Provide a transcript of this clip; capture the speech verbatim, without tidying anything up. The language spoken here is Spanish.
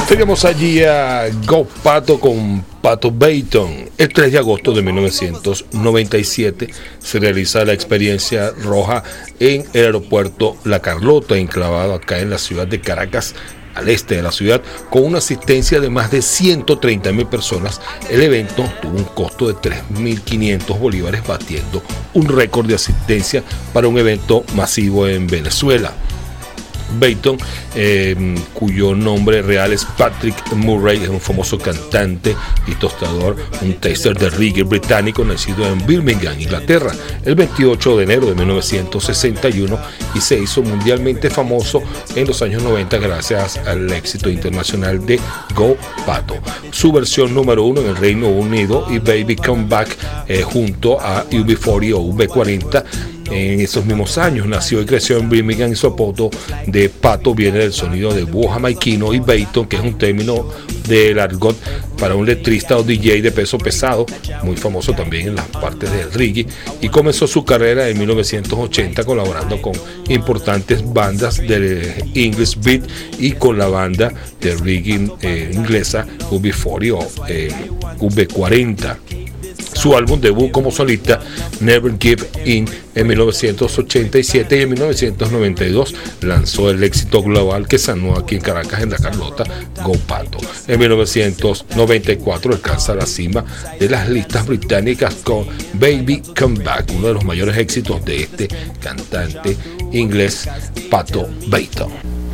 Teníamos allí a Go Pato con Pato Bayton. El tres de agosto de mil novecientos noventa y siete se realiza la experiencia roja en el aeropuerto La Carlota, enclavado acá en la ciudad de Caracas, al este de la ciudad, con una asistencia de más de ciento treinta mil personas. El evento tuvo un costo de tres mil quinientos bolívares, batiendo un récord de asistencia para un evento masivo en Venezuela. Bayton, eh, cuyo nombre real es Patrick Murray, es un famoso cantante y tostador, un taster de reggae británico nacido en Birmingham, Inglaterra, el veintiocho de enero de mil novecientos sesenta y uno, y se hizo mundialmente famoso en los años noventa gracias al éxito internacional de Go Pato. Su versión número uno en el Reino Unido y Baby Come Back, eh, junto a U B cuarenta o U B cuarenta. En esos mismos años nació y creció en Birmingham, y su apodo de Pato viene del sonido de búho jamaiquino, y Bayton, que es un término del argot para un letrista o D J de peso pesado, muy famoso también en las partes del reggae, y comenzó su carrera en mil novecientos ochenta colaborando con importantes bandas del English Beat y con la banda de reggae eh, inglesa U B cuarenta o eh, U B cuarenta. Su álbum debut como solista, Never Give In, en mil novecientos ochenta y siete, y en mil novecientos noventa y dos lanzó el éxito global que sanó aquí en Caracas, en La Carlota, Go Pato. En mil novecientos noventa y cuatro alcanza la cima de las listas británicas con Baby Come Back, uno de los mayores éxitos de este cantante inglés, Pato Bayton.